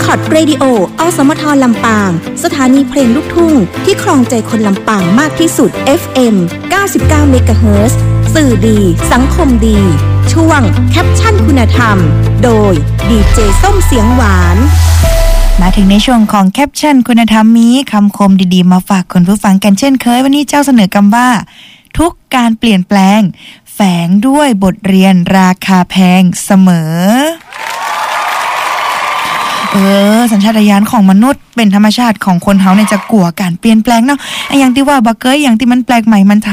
Record Radio อสมทลำปางสถานีเพลงลูกทุ่งที่ครองใจคนลำปางมากที่สุด FM 99 MHz สื่อดีสังคมดีช่วงแคปชั่นคุณธรรมโดยดีเจส้มเสียงหวานมาถึงในช่วงของแคปชั่นคุณธรรมมีคำคมดีๆมาฝากคนผู้ฟังกันเช่นเคยวันนี้เจ้าเสนอคำว่าทุกการเปลี่ยนแปลงแฝงด้วยบทเรียนราคาแพงเสมอสัญชาตญาณของมนุษย์เป็นธรรมชาติของคนเฮาเนี่ยจะกลัวการเปลี่ยนแปลงเนาะอย่างที่ว่าบ่เคยอย่างที่มันแปลกใหม่มัน